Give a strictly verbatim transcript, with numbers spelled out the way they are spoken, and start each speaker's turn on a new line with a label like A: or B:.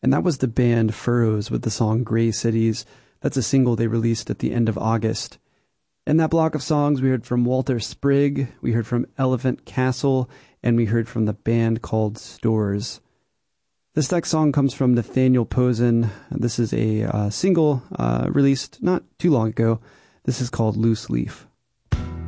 A: And that was the band Furrows with the song Gray Cities. That's a single they released at the end of August. In that block of songs, we heard from Walter Sprigg, we heard from Elephant Castle, and we heard from the band called Stores. This next song comes from Nathaniel Posen. This is a uh, single uh, released not too long ago. This is called Loose Leaf.